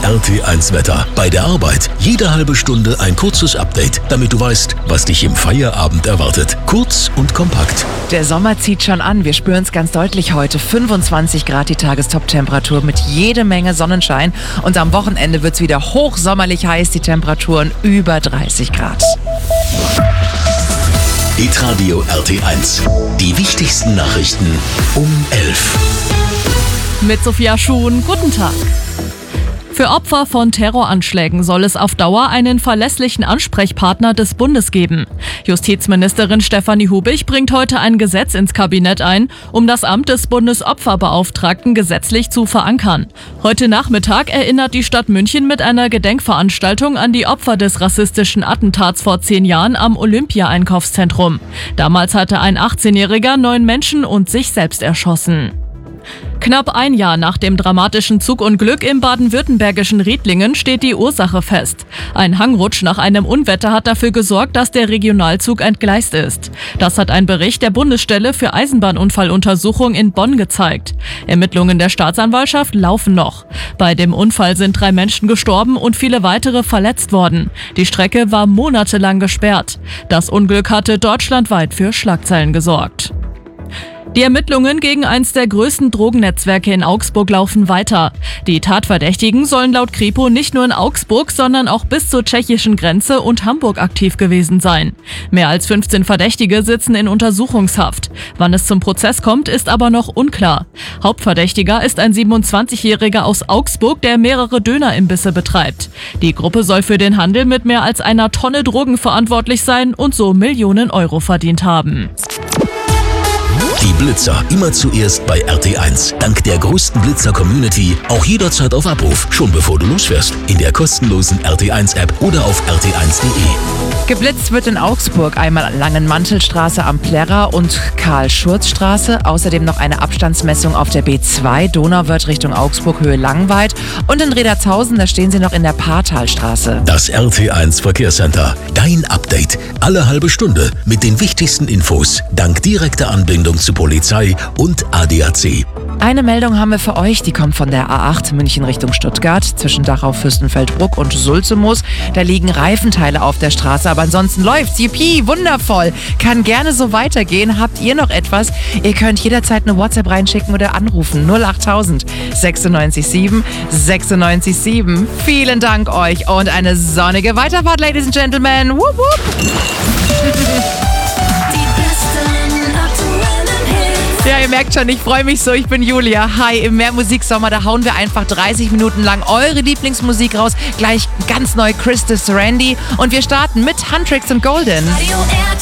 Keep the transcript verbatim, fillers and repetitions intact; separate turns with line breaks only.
R T eins Wetter. Bei der Arbeit jede halbe Stunde ein kurzes Update, damit du weißt, was dich im Feierabend erwartet. Kurz und kompakt.
Der Sommer zieht schon an. Wir spüren es ganz deutlich heute. fünfundzwanzig Grad die Tagestop-Temperatur mit jede Menge Sonnenschein. Und am Wochenende wird es wieder hochsommerlich heiß. Die Temperaturen über dreißig Grad.
Hitradio R T eins. Die wichtigsten Nachrichten um elf.
Mit Sophia Schuhn, guten Tag. Für Opfer von Terroranschlägen soll es auf Dauer einen verlässlichen Ansprechpartner des Bundes geben. Justizministerin Stefanie Hubich bringt heute ein Gesetz ins Kabinett ein, um das Amt des Bundesopferbeauftragten gesetzlich zu verankern. Heute Nachmittag erinnert die Stadt München mit einer Gedenkveranstaltung an die Opfer des rassistischen Attentats vor zehn Jahren am Olympia-Einkaufszentrum. Damals hatte ein achtzehnjähriger neun Menschen und sich selbst erschossen. Knapp ein Jahr nach dem dramatischen Zugunglück im baden-württembergischen Riedlingen steht die Ursache fest. Ein Hangrutsch nach einem Unwetter hat dafür gesorgt, dass der Regionalzug entgleist ist. Das hat ein Bericht der Bundesstelle für Eisenbahnunfalluntersuchung in Bonn gezeigt. Ermittlungen der Staatsanwaltschaft laufen noch. Bei dem Unfall sind drei Menschen gestorben und viele weitere verletzt worden. Die Strecke war monatelang gesperrt. Das Unglück hatte deutschlandweit für Schlagzeilen gesorgt. Die Ermittlungen gegen eins der größten Drogennetzwerke in Augsburg laufen weiter. Die Tatverdächtigen sollen laut Kripo nicht nur in Augsburg, sondern auch bis zur tschechischen Grenze und Hamburg aktiv gewesen sein. Mehr als fünfzehn Verdächtige sitzen in Untersuchungshaft. Wann es zum Prozess kommt, ist aber noch unklar. Hauptverdächtiger ist ein siebenundzwanzigjähriger aus Augsburg, der mehrere Dönerimbisse betreibt. Die Gruppe soll für den Handel mit mehr als einer Tonne Drogen verantwortlich sein und so Millionen Euro verdient haben.
Die Blitzer immer zuerst bei R T eins. Dank der größten Blitzer-Community auch jederzeit auf Abruf, schon bevor du losfährst. In der kostenlosen R T eins App oder auf r t eins punkt de.
Geblitzt wird in Augsburg einmal an Langenmantelstraße am Plärrer und Karl-Schurz-Straße. Außerdem noch eine Abstandsmessung auf der B zwei, Donauwörth Richtung Augsburg, Höhe Langweid. Und in Redertshausen, da stehen sie noch in der Paartalstraße.
Das R T eins Verkehrscenter. Dein Update. Alle halbe Stunde mit den wichtigsten Infos. Dank direkter Anbindung zu Polizei und A D A C.
Eine Meldung haben wir für euch, die kommt von der A acht München Richtung Stuttgart, zwischen Dachau, Fürstenfeldbruck und Sulzemoos. Da liegen Reifenteile auf der Straße, aber ansonsten läuft's. Yippie, wundervoll. Kann gerne so weitergehen. Habt ihr noch etwas? Ihr könnt jederzeit eine WhatsApp reinschicken oder anrufen. null achttausend sechsundneunzig sieben sechsundneunzig sieben. Vielen Dank euch und eine sonnige Weiterfahrt, Ladies and Gentlemen. Wupp, wupp. Ja, ihr merkt schon, ich freue mich so. Ich bin Julia. Hi, im Mehr Musiksommer, da hauen wir einfach dreißig Minuten lang eure Lieblingsmusik raus. Gleich ganz neu Christus Randy. Und wir starten mit Huntrix und Golden.